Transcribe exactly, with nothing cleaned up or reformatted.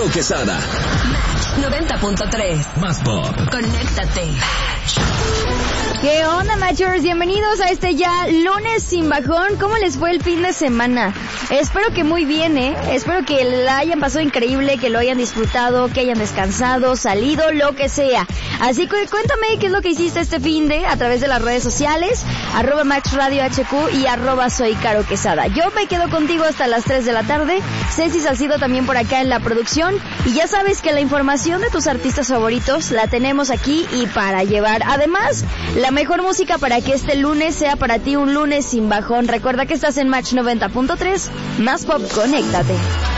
Caro Quesada. noventa punto tres. Más pop. Conéctate. ¿Qué onda, machos? Bienvenidos a este ya lunes sin bajón. ¿Cómo les fue el fin de semana? Espero que muy bien, ¿eh? Espero que la hayan pasado increíble, que lo hayan disfrutado, que hayan descansado, salido, lo que sea. Así que cuéntame qué es lo que hiciste este fin de a través de las redes sociales, arroba Max Radio H Q y arroba Soy Caro Quesada. Yo me quedo contigo hasta las tres de la tarde. Ceci Salcido también por acá en la producción. Y ya sabes que la información de tus artistas favoritos la tenemos aquí y para llevar. Además, la mejor música para que este lunes sea para ti un lunes sin bajón. Recuerda que estás en Match noventa punto tres, más pop, conéctate.